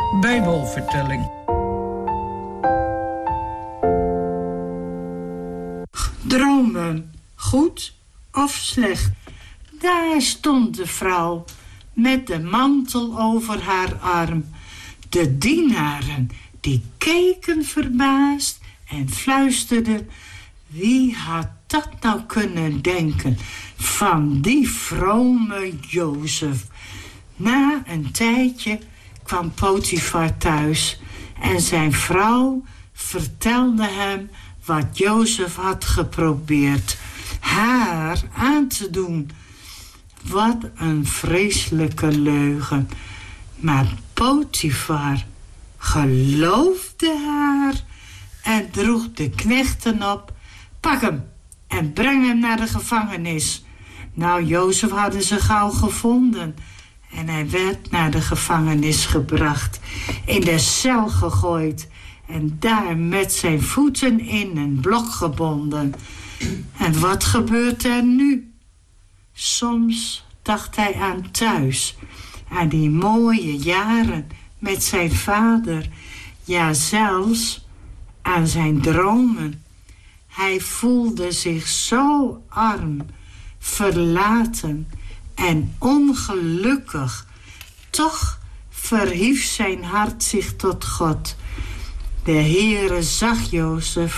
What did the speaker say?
Bijbelvertelling. Dromen, goed of slecht? Daar stond de vrouw met de mantel over haar arm. De dienaren, die keken verbaasd en fluisterden: wie had dat nou kunnen denken van die vrome Jozef? Na een tijdje kwam Potifar thuis en zijn vrouw vertelde hem wat Jozef had geprobeerd haar aan te doen. Wat een vreselijke leugen. Maar Potifar geloofde haar en droeg de knechten op: pak hem en breng hem naar de gevangenis. Nou, Jozef hadden ze gauw gevonden en hij werd naar de gevangenis gebracht, in de cel gegooid en daar met zijn voeten in een blok gebonden. En wat gebeurt er nu? Soms dacht hij aan thuis, aan die mooie jaren met zijn vader, ja, zelfs aan zijn dromen. Hij voelde zich zo arm, verlaten en ongelukkig. Toch verhief zijn hart zich tot God. De Heere zag Jozef